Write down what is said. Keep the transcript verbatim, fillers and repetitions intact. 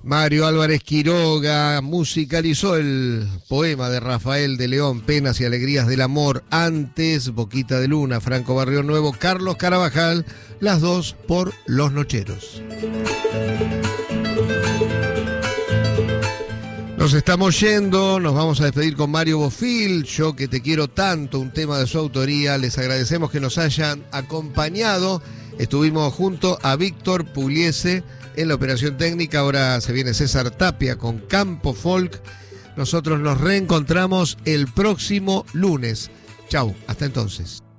Mario Álvarez Quiroga musicalizó el poema de Rafael de León, Penas y Alegrías del Amor. Antes, Boquita de Luna, Franco Barrio Nuevo, Carlos Carabajal, las dos por Los Nocheros. Nos estamos yendo, nos vamos a despedir con Mario Bofill, Yo que te quiero tanto, un tema de su autoría. Les agradecemos que nos hayan acompañado. Estuvimos junto a Víctor Pugliese en la operación técnica. Ahora se viene César Tapia con Campo Folk. Nosotros nos reencontramos el próximo lunes. Chau, hasta entonces.